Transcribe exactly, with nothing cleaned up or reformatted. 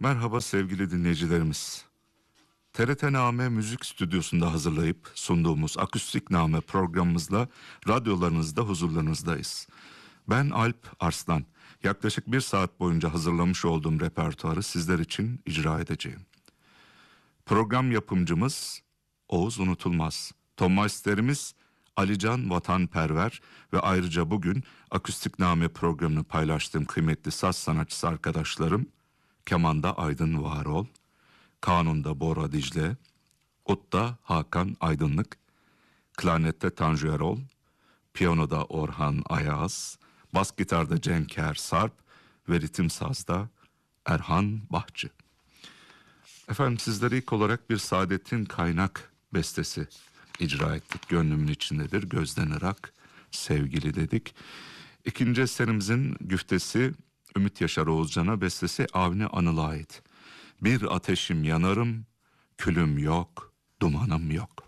Merhaba sevgili dinleyicilerimiz. T R T Name Müzik Stüdyosu'nda hazırlayıp sunduğumuz Akustik Name programımızla radyolarınızda huzurlarınızdayız. Ben Alp Arslan. Yaklaşık bir saat boyunca hazırlamış olduğum repertuarı sizler için icra edeceğim. Program yapımcımız Oğuz Unutulmaz. Tonmeisterimiz Alican Vatanperver ve ayrıca bugün Akustik Name programını paylaştığım kıymetli saz sanatçısı arkadaşlarım Keman'da Aydın Varol, Kanun'da Bora Dicle, Ut'ta Hakan Aydınlık, Klarnette Tanju Erol, Piyanoda Orhan Ayaz, Bas gitarda Cenker Sarp ve ritim sazda Erhan Bahçı. Efendim sizlere ilk olarak bir Saadettin Kaynak bestesi icra ettik. Gönlümün içindedir, gözden ırak, sevgili dedik. İkinci eserimizin güftesi Ümit Yaşar Oğuzcan'a, bestesi Avni Anıl'a ait. Bir ateşim yanarım, külüm yok, dumanım yok.